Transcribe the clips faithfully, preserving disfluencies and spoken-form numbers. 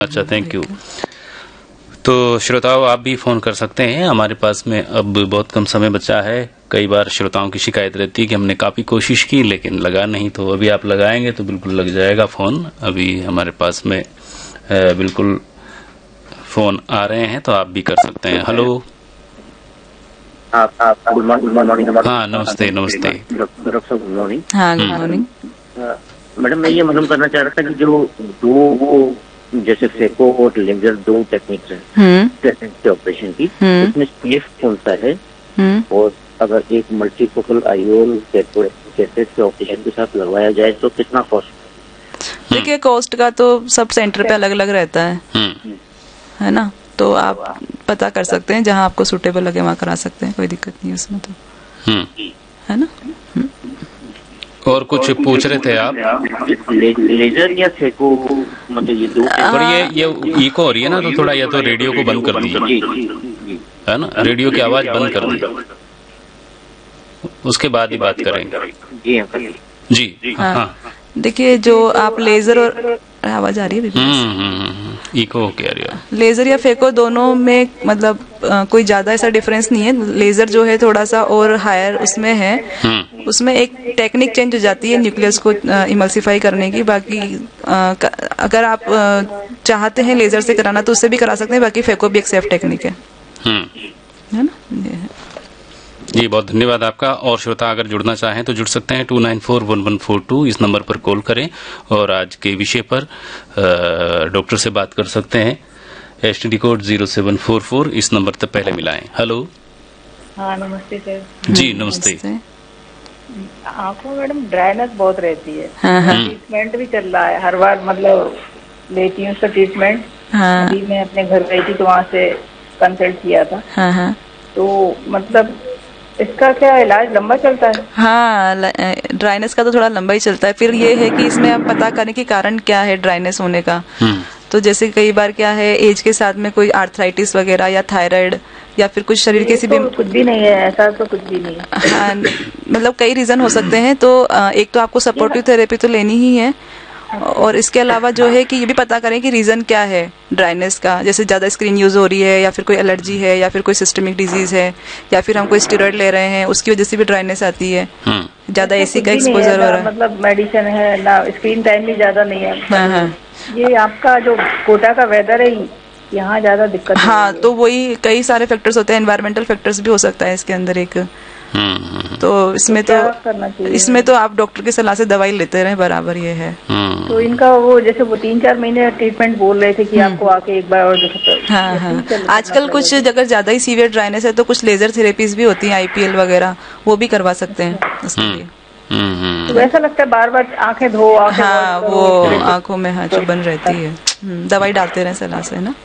अच्छा, thank you. तो श्रोताओं, आप भी फोन कर सकते हैं। हमारे पास में अब बहुत कम समय बचा है। कई बार श्रोताओं की शिकायत रहती है कि हमने काफी कोशिश की लेकिन लगा नहीं, तो अभी आप लगाएंगे तो बिल्कुल लग जाएगा फोन। अभी हमारे पास में बिल्कुल फोन आ रहे हैं, तो आप भी कर सकते हैं। हेलो। आप आप गुड मॉर्निंग। हाँ, नमस्ते नमस्ते। डॉक्टर साहब गुड मॉर्निंग। हाँ, गुड मॉर्निंग। मैडम, मैं ये मालूम करना चाह रहा था कि जो दो वो जैसे फेको और लेजर दो टेक्निक्स हैं प्रेजेंट के ऑपरेशन की, उसमें सेफ कौन सा है? और अगर एक मल्टीफोकल आईओल कैसेट के ऑपरेशन के साथ लगवाया जाए तो कितना कॉस्ट? देखिए, कॉस्ट का तो सब सेंटर पे अलग अलग रहता है, है ना। तो आप पता कर सकते हैं, जहाँ आपको सूटेबल लगे वहाँ करा सकते हैं, कोई दिक्कत नहीं है उसमें तो, है ना। और कुछ पूछ रहे थे आप? ले, लेजर या फेको, मतलब ये दो। और ये ये इको हो रही है ना, तो थोड़ा या तो रेडियो को बंद कर दीजिए, है ना। रेडियो की आवाज बंद कर दीजिए, उसके बाद ही बात करेंगे। जी जी हाँ। देखिए, जो आप लेजर और आवाज आ रही है, हम्म इको क्या रही है? लेजर या फेको दोनों में मतलब आ, कोई ज्यादा ऐसा डिफरेंस नहीं है। लेजर जो है थोड़ा सा और हायर उसमें है, उसमें एक टेक्निक चेंज हो जाती है न्यूक्लियस को इमल्सिफाई करने की। बाकी आ, अगर आप आ, चाहते हैं लेजर से कराना तो उससे भी करा सकते हैं, बाकी फेको भी एक सेफ टेक्निक है, है ना। ये है। जी, बहुत धन्यवाद आपका। और श्रोता अगर जुड़ना चाहें तो जुड़ सकते हैं, to nine four one one four to इस नंबर पर कॉल करें और आज के विषय पर डॉक्टर से बात कर सकते हैं। S T D code zero seven four four इस नंबर तक पहले मिलाएं। हेलो। हाँ, नमस्ते सर। जी नमस्ते। आंखों मैडम ड्राइनेस बहुत रहती है, हाँ, ट्रीटमेंट भी चल रहा है, हर बार मतलब लेती हूँ उसका ट्रीटमेंट। हाँ, अभी मैं अपने घर गई थी तो वहाँ से कंसल्ट किया था। हाँ, हाँ, तो मतलब इसका क्या इलाज लंबा चलता है? हाँ, ड्राइनेस का तो थोड़ा लंबा ही चलता है। फिर ये है कि इसमें आप पता करें कि कारण क्या है ड्राइनेस होने का। तो जैसे कई बार क्या है, एज के साथ में कोई आर्थराइटिस वगैरह या थायराइड या फिर कुछ शरीर किसी भी, कुछ भी नहीं है ऐसा, तो कुछ भी नहीं है। हाँ, मतलब कई रीजन हो सकते हैं। तो एक तो आपको सपोर्टिव थेरेपी तो लेनी ही है, और इसके अलावा जो है कि ये भी पता करें कि रीजन क्या है ड्राइनेस का। जैसे ज्यादा स्क्रीन यूज हो रही है, या फिर कोई एलर्जी है, या फिर कोई सिस्टमिक डिजीज है, या फिर हम कोई स्टेरॉइड ले रहे हैं उसकी वजह से भी ड्राइनेस आती है। ज्यादा एसी का एक्सपोजर हो रहा है, मतलब मेडिसिन है ना, स्क्रीन टाइम भी ज्यादा नहीं है। हाँ, हाँ। ये आपका जो कोटा का वेदर है यहाँ ज्यादा दिक्कत। हाँ, तो वही कई सारे फैक्टर्स होते हैं, एनवायरमेंटल फैक्टर्स भी हो सकता है इसके अंदर एक। तो इसमें तो, तो इसमें तो आप डॉक्टर की सलाह से दवाई लेते रहे बराबर, ये है। तो इनका वो जैसे वो तीन चार महीने ट्रीटमेंट बोल रहे थे कि आपको आके एक बार और जो। हाँ, हाँ। आजकल कुछ अगर ज्यादा ही सीवियर ड्राइनेस है तो कुछ लेजर थेरेपीज भी होती हैं, आईपीएल वगैरह, वो भी करवा सकते हैं उसके लिए। तो ऐसा लगता है बार बार आंखें धो, आंखें हाँ, वो आंखों में हाँ चुभन रहती है, दवाई डालते रहे सलाह से, ना।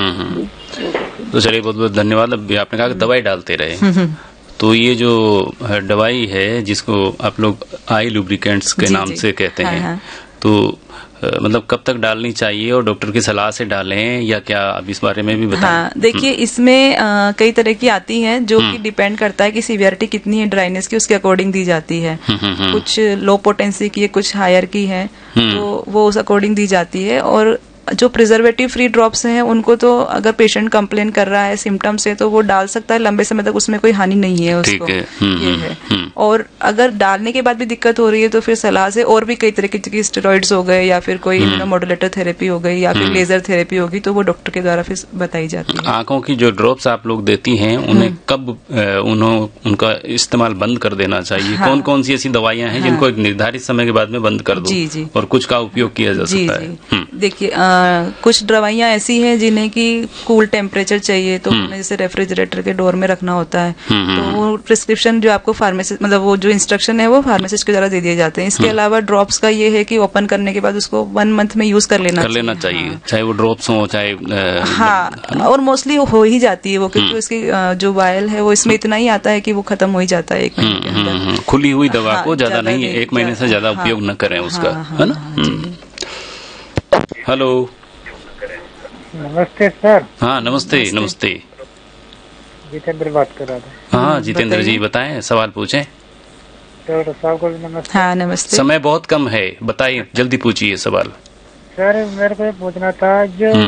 तो चलिए, बहुत बहुत धन्यवाद। अभी आपने कहा कि दवाई डालते रहे, तो ये जो दवाई है जिसको आप लोग आई लुब्रिकेंट्स के नाम से कहते हैं, हाँ, हाँ। तो मतलब कब तक डालनी चाहिए और डॉक्टर की सलाह से डालें या क्या, आप इस बारे में भी बताएं। हाँ, देखिए, इसमें आ, कई तरह की आती हैं जो कि डिपेंड करता है कि सीवियरिटी कितनी है ड्राइनेस की, उसके अकॉर्डिंग दी जाती है। कुछ लो पोटेंसी की है, कुछ हायर की है, तो वो उस अकॉर्डिंग दी जाती है। और जो प्रिजर्वेटिव फ्री ड्रॉप्स हैं उनको तो अगर पेशेंट कंप्लेन कर रहा है सिम्टम से तो वो डाल सकता है लंबे समय तक, उसमें कोई हानि नहीं है उसको, है। ये है। और अगर डालने के बाद भी दिक्कत हो रही है तो फिर सलाह से, और भी कई तरह की स्टेरॉइड्स हो गए या फिर कोई इम्यूनोमोडुलेटर थेरेपी हो गई या फिर लेजर थेरेपी होगी, तो वो डॉक्टर के द्वारा फिर बताई जाती है। आंखों की जो ड्रॉप्स आप लोग देती हैं उन्हें कब उन्हों उनका इस्तेमाल बंद कर देना चाहिए? हाँ। कौन कौन सी ऐसी दवाइयां हैं जिनको एक निर्धारित समय के बाद में बंद कर दो, जी, जी। और कुछ का उपयोग किया जा सकता है? देखिए, कुछ दवाइयां ऐसी हैं जिन्हें की कूल टेम्परेचर चाहिए, तो उन्हें जैसे रेफ्रिजरेटर के डोर में रखना होता है, तो वो प्रिस्क्रिप्शन जो आपको फार्मेसिस्ट, मतलब वो जो इंस्ट्रक्शन है वो फार्मेसिस्ट के द्वारा दे दिए जाते हैं। इसके अलावा ड्रॉप्स का ये है कि ओपन करने के बाद उसको वन मंथ में यूज कर लेना कर लेना चाहिए, हाँ। चाहे वो ड्रॉप्स हो चाहे आ, हाँ, और मोस्टली हो ही जाती है वो, क्योंकि उसकी जो वायल है वो इसमें इतना ही आता है कि वो खत्म हो ही जाता है एक महीने के अंदर। खुली हुई दवा को ज्यादा नहीं, एक महीने से ज्यादा उपयोग न करें उसका, है ना। हेलो। नमस्ते सर। हाँ, नमस्ते नमस्ते। जितेंद्र बात कर रहा था। हाँ, जितेंद्र जी बताएं, सवाल पूछें। डॉक्टर साहब को भी नमस्ते। हाँ, नमस्ते। समय बहुत कम है, बताइए, जल्दी पूछिए सवाल। सर मेरे को ये पूछना था जो